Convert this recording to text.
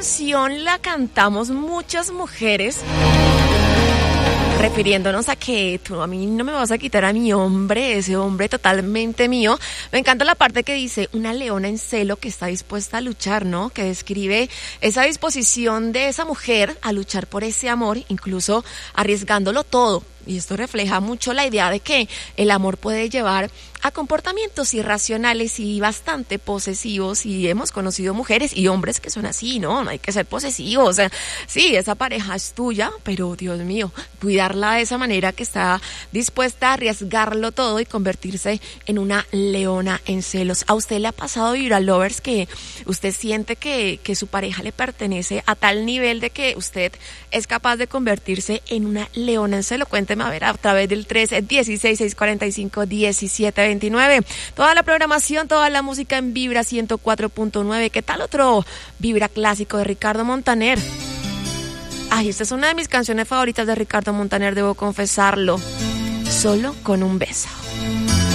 canción la cantamos muchas mujeres refiriéndonos a que tú a mí no me vas a quitar a mi hombre, ese hombre totalmente mío. Me encanta la parte que dice una leona en celo que está dispuesta a luchar, ¿no? Que describe esa disposición de esa mujer a luchar por ese amor, incluso arriesgándolo todo. Y esto refleja mucho la idea de que el amor puede llevar a comportamientos irracionales y bastante posesivos, y hemos conocido mujeres y hombres que son así, ¿no? No hay que ser posesivos, o sea, sí, esa pareja es tuya, pero Dios mío, cuidarla de esa manera que está dispuesta a arriesgarlo todo y convertirse en una leona en celos. ¿A usted le ha pasado, Vibra Lovers, que usted siente que su pareja le pertenece a tal nivel de que usted es capaz de convertirse en una leona en celo? Cuénteme a ver a través del 316-645-1729. Toda la programación, toda la música en Vibra 104.9. ¿Qué tal otro Vibra clásico de Ricardo Montaner? Ay, esta es una de mis canciones favoritas de Ricardo Montaner, debo confesarlo. Solo con un beso.